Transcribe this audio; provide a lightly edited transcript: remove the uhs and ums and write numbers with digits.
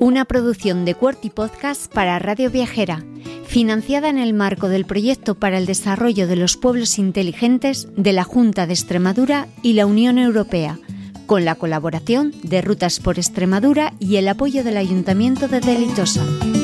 una producción de QWERTY Podcast para Radio Viajera, financiada en el marco del Proyecto para el Desarrollo de los Pueblos Inteligentes de la Junta de Extremadura y la Unión Europea, con la colaboración de Rutas por Extremadura y el apoyo del Ayuntamiento de Deleitosa.